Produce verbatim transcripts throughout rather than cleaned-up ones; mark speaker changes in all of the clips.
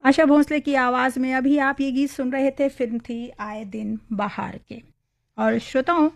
Speaker 1: आशा भोसले की आवाज में अभी आप ये गीत सुन रहे थे, फिल्म थी आए दिन बाहर के। और श्रोताओं,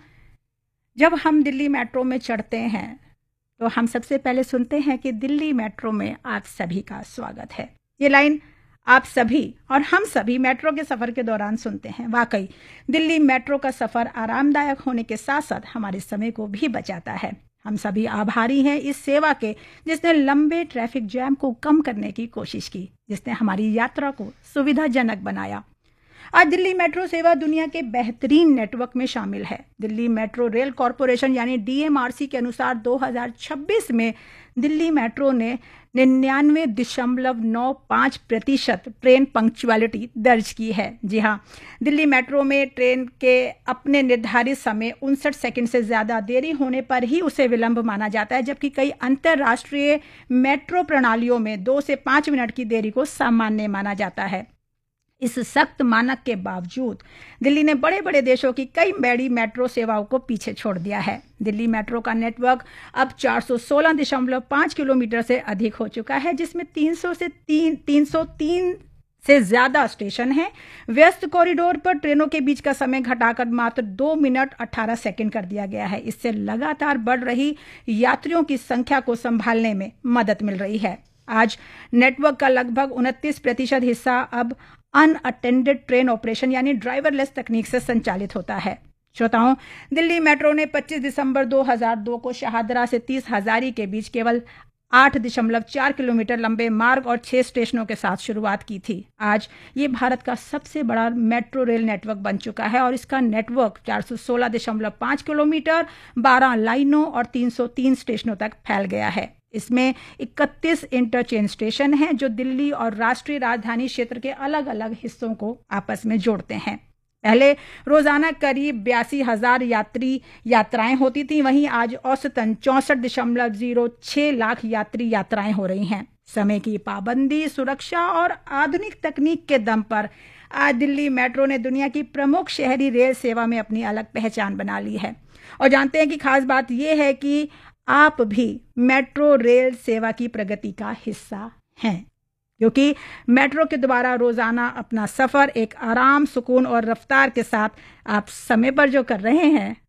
Speaker 1: जब हम दिल्ली मेट्रो में चढ़ते हैं तो हम सबसे पहले सुनते हैं कि दिल्ली मेट्रो में आप सभी का स्वागत है। ये लाइन आप सभी और हम सभी मेट्रो के सफर के दौरान सुनते हैं। वाकई दिल्ली मेट्रो का सफर आरामदायक होने के साथ साथ हमारे समय को भी बचाता है। हम सभी आभारी हैं इस सेवा के, जिसने लंबे ट्रैफिक जैम को कम करने की कोशिश की, जिसने हमारी यात्रा को सुविधाजनक बनाया। आज दिल्ली मेट्रो सेवा दुनिया के बेहतरीन नेटवर्क में शामिल है। दिल्ली मेट्रो रेल कॉरपोरेशन यानी डी एम आर सी के अनुसार दो हज़ार छब्बीस में दिल्ली मेट्रो ने निन्यानवे दशमलव नौ पाँच प्रतिशत ट्रेन पंक्चुअलिटी दर्ज की है। जी हाँ, दिल्ली मेट्रो में ट्रेन के अपने निर्धारित समय उनसठ सेकंड से ज़्यादा देरी होने पर ही उसे विलंब माना जाता है, जबकि कई अंतर्राष्ट्रीय मेट्रो प्रणालियों में दो से पाँच मिनट की देरी को सामान्य माना जाता है। इस सख्त मानक के बावजूद दिल्ली ने बड़े बड़े देशों की कई बड़ी मेट्रो सेवाओं को पीछे छोड़ दिया है। दिल्ली मेट्रो का नेटवर्क अब चार सौ सोलह दशमलव पाँच किलोमीटर से अधिक हो चुका है, जिसमें तीन सौ से तीन सौ तीन से ज्यादा स्टेशन हैं। व्यस्त कॉरिडोर पर ट्रेनों के बीच का समय घटाकर मात्र दो मिनट अठारह सेकंड कर दिया गया है। इससे लगातार बढ़ रही यात्रियों की संख्या को संभालने में मदद मिल रही है। आज नेटवर्क का लगभग उनतीस प्रतिशत हिस्सा अब अनअटेंडेड ट्रेन ऑपरेशन यानी ड्राइवरलेस तकनीक से संचालित होता है। श्रोताओं, दिल्ली मेट्रो ने पच्चीस दिसंबर दो हज़ार दो को शाहदरा से तीस हजारी के बीच केवल आठ दशमलव चार किलोमीटर लंबे मार्ग और छह स्टेशनों के साथ शुरुआत की थी। आज ये भारत का सबसे बड़ा मेट्रो रेल नेटवर्क बन चुका है और इसका नेटवर्क चार सौ सोलह दशमलव पाँच किलोमीटर, बारह लाइनों और तीन सौ तीन स्टेशनों तक फैल गया है। इसमें इकतीस इंटरचेंज स्टेशन हैं जो दिल्ली और राष्ट्रीय राजधानी क्षेत्र के अलग अलग हिस्सों को आपस में जोड़ते हैं। पहले रोजाना करीब बयासी हजार यात्री यात्राएं होती थी, वहीं आज औसतन चौंसठ दशमलव जीरो छह लाख यात्री यात्राएं हो रही हैं। समय की पाबंदी, सुरक्षा और आधुनिक तकनीक के दम पर आज दिल्ली मेट्रो ने दुनिया की प्रमुख शहरी रेल सेवा में अपनी अलग पहचान बना ली है। और जानते हैं कि खास बात यह है कि आप भी मेट्रो रेल सेवा की प्रगति का हिस्सा हैं, क्योंकि मेट्रो के द्वारा रोजाना अपना सफर एक आराम, सुकून और रफ्तार के साथ आप समय पर जो कर रहे हैं,